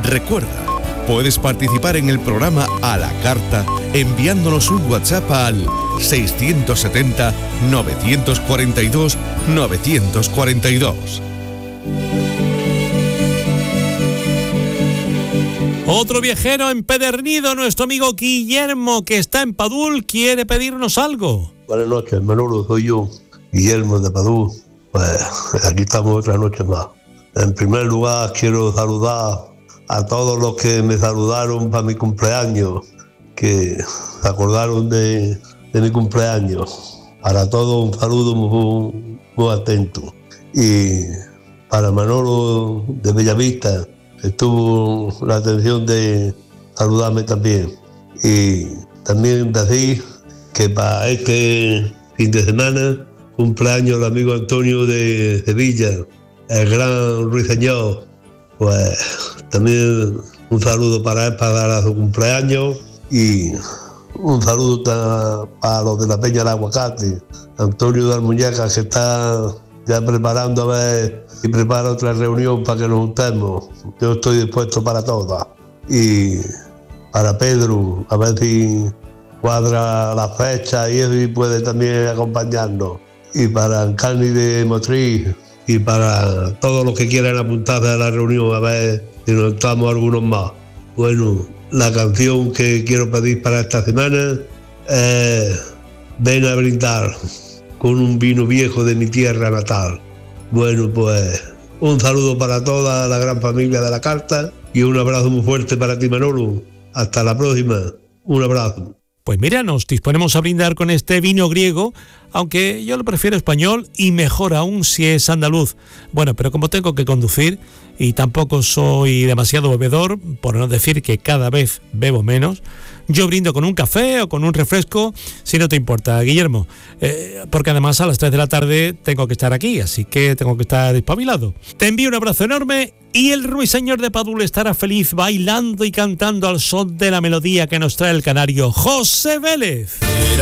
Recuerda, puedes participar en el programa a la carta enviándonos un WhatsApp al 670-942-942. Otro viajero empedernido, nuestro amigo Guillermo, que está en Padul, quiere pedirnos algo. Buenas noches, Manolo, soy yo, Guillermo de Padul. Pues aquí estamos otra noche más. En primer lugar, quiero saludar a todos los que me saludaron para mi cumpleaños, que se acordaron de mi cumpleaños. Para todos un saludo muy atento. Y para Manolo de Bellavista, que tuvo la atención de saludarme también. Y también decir que para este fin de semana cumpleaños el amigo Antonio de Sevilla, el gran ruiseñor. Pues también un saludo para él para su cumpleaños y un saludo para los de la Peña del Aguacate, Antonio de Almuñeca, que está ya preparando a ver si prepara otra reunión para que nos juntemos. Yo estoy dispuesto para todas. Y para Pedro, a ver si cuadra la fecha y eso y puede también acompañarnos. Y para Encarni de Motriz y para todos los que quieran apuntarse a la reunión, a ver si nos estamos algunos más. Bueno, la canción que quiero pedir para esta semana es Ven a brindar con un vino viejo de mi tierra natal. Bueno, pues un saludo para toda la gran familia de la carta y un abrazo muy fuerte para ti, Manolo. Hasta la próxima. Un abrazo. Pues mira, nos disponemos a brindar con este vino griego, aunque yo lo prefiero español y mejor aún si es andaluz. Bueno, pero como tengo que conducir y tampoco soy demasiado bebedor, por no decir que cada vez bebo menos, yo brindo con un café o con un refresco, si no te importa, Guillermo, porque además a las 3 de la tarde tengo que estar aquí, así que tengo que estar despabilado. Te envío un abrazo enorme y el ruiseñor de Padul estará feliz bailando y cantando al son de la melodía que nos trae el canario José Vélez.